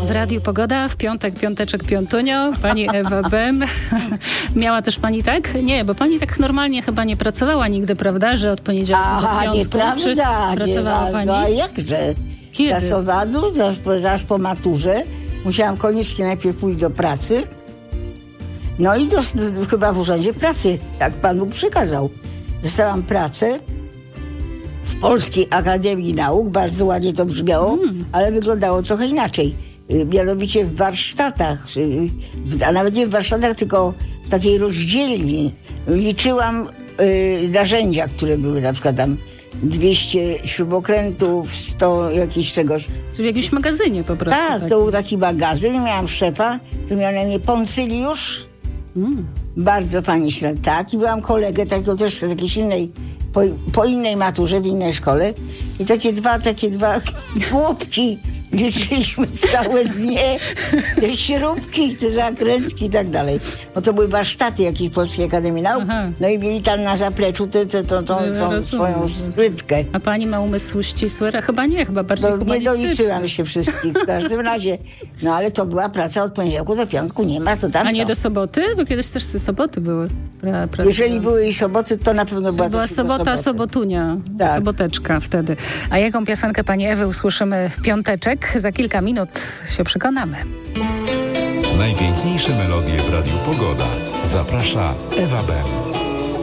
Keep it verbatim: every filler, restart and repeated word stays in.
W Radiu Pogoda w piątek, piąteczek, piątunio. Pani Ewa Bem. Miała też pani tak? Nie, bo pani tak normalnie chyba nie pracowała nigdy, prawda? Że od poniedziałku Aha, do piątku. nieprawda, Czy pracowała nie, pani? no a jakże? Kiedy? Czasowadu, zaraz, zaraz po maturze. Musiałam koniecznie najpierw pójść do pracy. No i do, chyba w Urzędzie Pracy, tak Pan Bóg przykazał. Dostałam pracę w Polskiej Akademii Nauk, bardzo ładnie to brzmiało, mm. ale wyglądało trochę inaczej. Mianowicie w warsztatach, a nawet nie w warsztatach, tylko w takiej rozdzielni liczyłam y, narzędzia, które były, na przykład tam dwieście śrubokrętów, sto jakichś czegoś. Czyli w jakimś magazynie po prostu. Tak, taki. to był taki magazyn, miałam szefa, to miał na mnie Poncyliusz. Mm. Bardzo fajnie ślad. Tak, i byłam kolegę takiego też z jakiejś innej, po, po innej maturze, w innej szkole. I takie dwa, takie dwa chłopki liczyliśmy całe dnie, te śrubki, te zakrętki i tak dalej. No to były warsztaty jakiejś Polskiej Akademii Nauk. Aha. No i mieli tam na zapleczu tę swoją skrytkę. A pani ma umysł ścisły? Chyba nie, chyba bardziej to humanistyczny. Nie doliczyłam się wszystkich w każdym razie. No ale to była praca od poniedziałku do piątku, nie ma co tam. A nie to. do soboty? Bo kiedyś też soboty były. Pra, Jeżeli były i soboty, to na pewno była, była sobota, sobotunia. Tak. Soboteczka wtedy. A jaką piosenkę pani Ewy usłyszymy w piąteczek? Za kilka minut się przekonamy. Najpiękniejsze melodie w Radiu Pogoda. Zaprasza Ewa Bem.